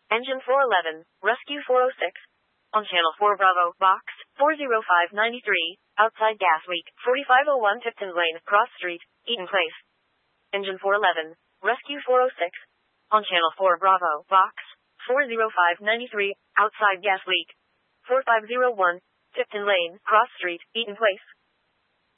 Engine 411, Rescue 406. On Channel 4 Bravo, Box 40593, outside gas leak, 4501 Tipton Lane, Cross Street, Eaton Place. Engine 411, Rescue 406. On Channel 4 Bravo, Box 40593, outside gas leak, 4501, Tipton Lane, Cross Street, Eaton Place.